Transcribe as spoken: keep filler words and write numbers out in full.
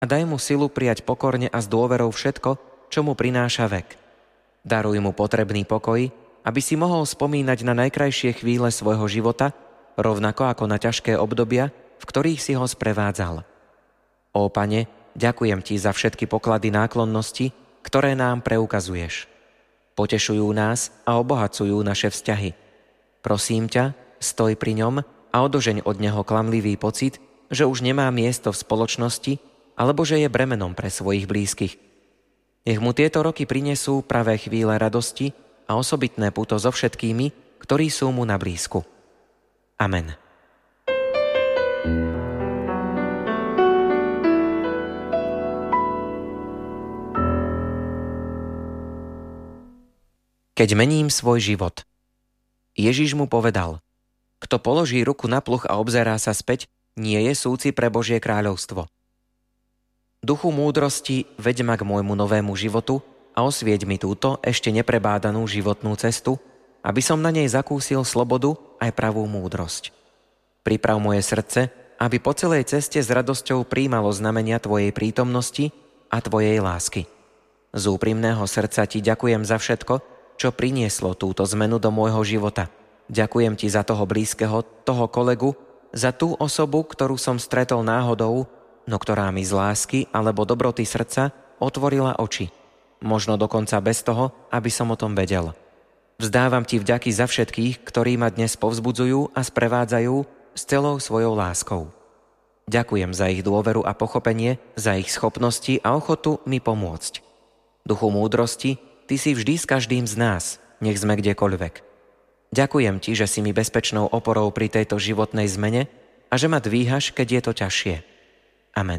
a daj mu silu prijať pokorne a s dôverou všetko, čo mu prináša vek. Daruj mu potrebný pokoj, aby si mohol spomínať na najkrajšie chvíle svojho života, rovnako ako na ťažké obdobia, v ktorých si ho sprevádzal. Ó Pane, ďakujem Ti za všetky poklady náklonnosti, ktoré nám preukazuješ. Potešujú nás a obohacujú naše vzťahy. Prosím ťa, stoj pri ňom a odožeň od neho klamlivý pocit, že už nemá miesto v spoločnosti alebo že je bremenom pre svojich blízkych. Nech mu tieto roky prinesú pravé chvíle radosti a osobitné puto so všetkými, ktorí sú mu na blízku. Amen. Keď mením svoj život. Ježiš mu povedal: Kto položí ruku na pluh a obzerá sa späť, nie je súci pre Božie kráľovstvo. Duchu múdrosti, veď ma k môjmu novému životu a osvieť mi túto ešte neprebádanú životnú cestu, aby som na nej zakúsil slobodu aj pravú múdrosť. Priprav moje srdce, aby po celej ceste s radosťou prijímalo znamenia Tvojej prítomnosti a Tvojej lásky. Z úprimného srdca Ti ďakujem za všetko, čo prinieslo túto zmenu do môjho života. Ďakujem Ti za toho blízkeho, toho kolegu, za tú osobu, ktorú som stretol náhodou, no ktorá mi z lásky alebo dobroty srdca otvorila oči. Možno dokonca bez toho, aby som o tom vedel. Vzdávam Ti vďaky za všetkých, ktorí ma dnes povzbudzujú a sprevádzajú s celou svojou láskou. Ďakujem za ich dôveru a pochopenie, za ich schopnosti a ochotu mi pomôcť. Duchu múdrosti, Ty si vždy s každým z nás, nech sme kdekoľvek. Ďakujem Ti, že si mi bezpečnou oporou pri tejto životnej zmene a že ma dvíhaš, keď je to ťažšie.